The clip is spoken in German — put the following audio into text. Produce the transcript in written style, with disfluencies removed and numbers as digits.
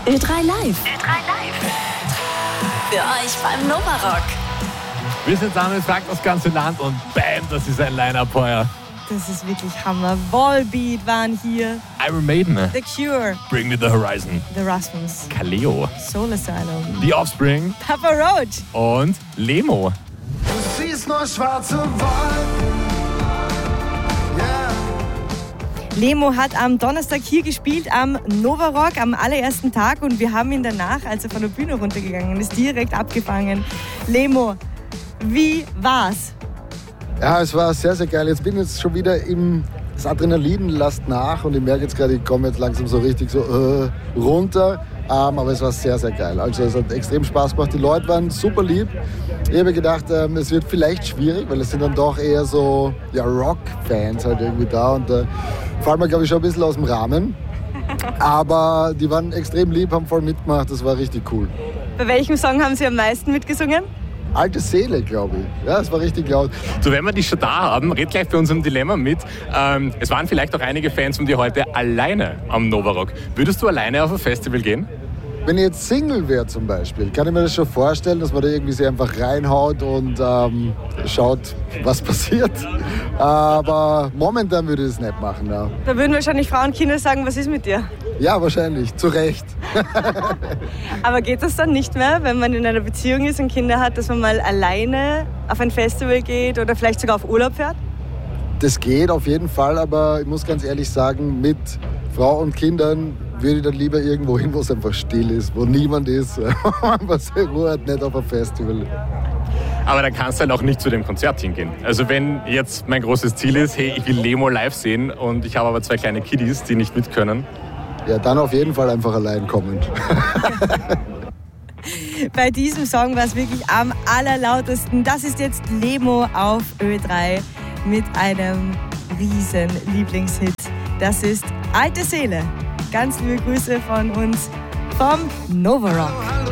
Ö3 Live. Für euch beim Novarock. Wir sind zusammen, fragt das ganze Land und bam, das ist ein Line-Up heuer. Das ist wirklich Hammer. Volbeat waren hier. Iron Maiden, The Cure. Bring Me The Horizon, The Rasmus. Kaleo, Soul Asylum. The Offspring Papa Roach. und Lemo. Du siehst nur schwarze Wolken. Yeah. Lemo hat am Donnerstag hier gespielt, am Novarock, am allerersten Tag. Und wir haben ihn danach, als er von der Bühne runtergegangen ist, direkt abgefangen. Lemo, wie war's? Ja, es war sehr, sehr geil. Jetzt bin ich schon wieder das Adrenalin lässt nach und ich merke jetzt gerade, ich komme jetzt langsam so richtig so runter. Aber es war sehr, sehr geil. Also es hat extrem Spaß gemacht. Die Leute waren super lieb. Ich habe gedacht, es wird vielleicht schwierig, weil es sind dann doch eher so Rock-Fans halt irgendwie da. Und da fallen wir, glaube ich, schon ein bisschen aus dem Rahmen. Aber die waren extrem lieb, haben voll mitgemacht. Das war richtig cool. Bei welchem Song haben Sie am meisten mitgesungen? Alte Seele, glaube ich. Ja, es war richtig laut. So, wenn wir dich schon da haben, red gleich bei unserem Dilemma mit. Es waren vielleicht auch einige Fans von dir heute alleine am Novarock. Würdest du alleine auf ein Festival gehen? Wenn ich jetzt Single wäre zum Beispiel, kann ich mir das schon vorstellen, dass man da irgendwie sich einfach reinhaut und schaut, was passiert. Aber momentan würde ich es nicht machen. Ja, Da würden wahrscheinlich Frauen und Kinder sagen, was ist mit dir? ja wahrscheinlich. Zu Recht. Aber geht das dann nicht mehr, wenn man in einer Beziehung ist und Kinder hat, dass man mal alleine auf ein Festival geht oder vielleicht sogar auf Urlaub fährt? Das geht auf jeden Fall, aber ich muss ganz ehrlich sagen, mit Frau und Kindern würde ich dann lieber irgendwo hin, wo es einfach still ist, wo niemand ist. Was Ruhe hat, nicht auf ein Festival. Aber dann kannst du halt auch nicht zu dem Konzert hingehen. Also wenn jetzt mein großes Ziel ist, hey, ich will Lemo live sehen und ich habe aber 2 kleine Kiddies, die nicht mit können. Ja, dann auf jeden Fall einfach allein kommen. Bei diesem Song war es wirklich am allerlautesten. Das ist jetzt Lemo auf Ö3 mit einem riesen Lieblingshit. Das ist Alte Seele. Ganz liebe Grüße von uns vom Novarock.